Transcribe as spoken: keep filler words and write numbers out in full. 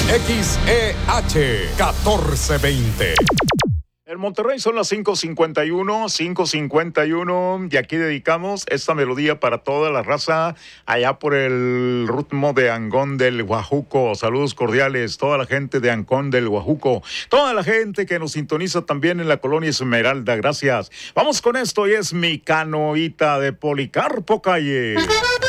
X E H catorce veinte. En Monterrey son las cinco cincuenta y uno, cinco cincuenta y uno, y aquí dedicamos esta melodía para toda la raza allá por el ritmo de Ancón del Guajuco. Saludos cordiales, toda la gente de Ancón del Guajuco, toda la gente que nos sintoniza también en la colonia Esmeralda, gracias. Vamos con esto y es Mi Canoita de Policarpo Calle.